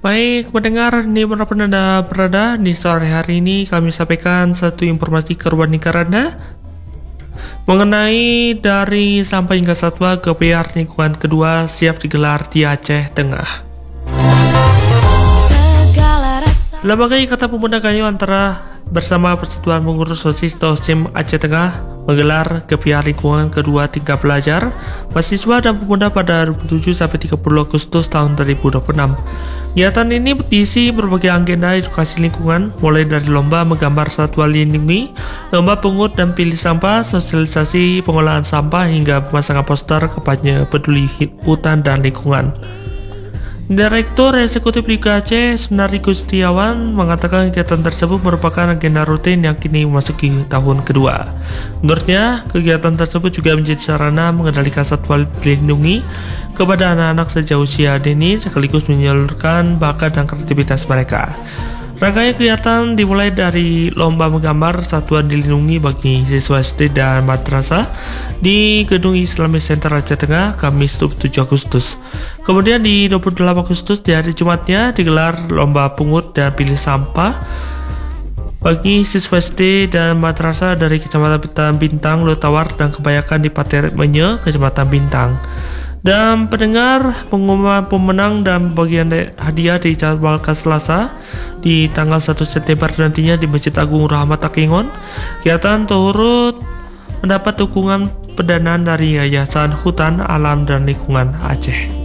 Baik, pendengar, dimanapun Anda berada, di sore hari ini kami sampaikan satu informasi keruanikan Anda mengenai dari sampah hingga satwa gebiar lingkungan kedua siap digelar di Aceh Tengah. Lembaga Ikatan Pemuda Gayo antara bersama Persatuan Pengurus OSIS Tosim Aceh Tengah menggelar gebiar lingkungan kedua tingkat pelajar, mahasiswa dan pemuda pada 27-30 Agustus tahun 2026. Kegiatan ini diisi berbagai agenda edukasi lingkungan, mulai dari lomba menggambar satwa lindungi, lomba pungut dan pilih sampah, sosialisasi pengolahan sampah, hingga pemasangan poster kampanye peduli hutan dan lingkungan. Direktur Eksekutif Liga Aceh, Sunari Gustiawan, mengatakan kegiatan tersebut merupakan agenda rutin yang kini memasuki tahun kedua. Menurutnya, kegiatan tersebut juga menjadi sarana mengendalikan satwa dilindungi kepada anak-anak sejak usia dini, sekaligus menyalurkan bakat dan kreativitas mereka. Rangkaian kegiatan dimulai dari lomba menggambar satwa dilindungi bagi siswa SD dan madrasah di Gedung Islamic Center Aceh Tengah, Kamis 27 Agustus. Kemudian di 28 Agustus di hari Jumatnya digelar lomba pungut dan pilih sampah bagi siswa SD dan madrasah dari Kecamatan Bintang, Lutawar, dan Kebayakan di Pater Menye, Kecamatan Bintang. Dan pendengar, pengumuman pemenang dan bagian hadiah dijadwalkan Selasa di tanggal 1 September nantinya di Masjid Agung Rahmat Takengon. Kegiatan turut mendapat dukungan pendanaan dari Yayasan Hutan Alam dan Lingkungan Aceh.